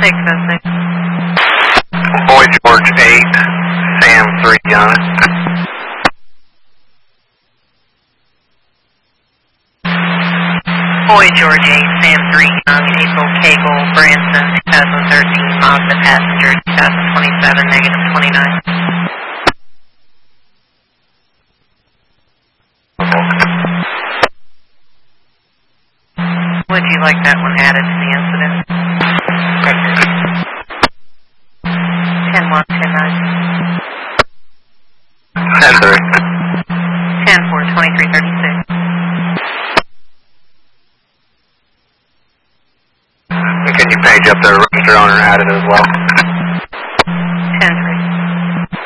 606. Boy George 8, Sam 3 on it. Boy George 8, Sam 3 Young, April Cagle, Branson, 2013, Mazda passenger, 2027, negative 29. Would you like that one added to the incident? 10-1, 10-9. 10-3. 10-4, 2336. Can you page up the register owner added as well?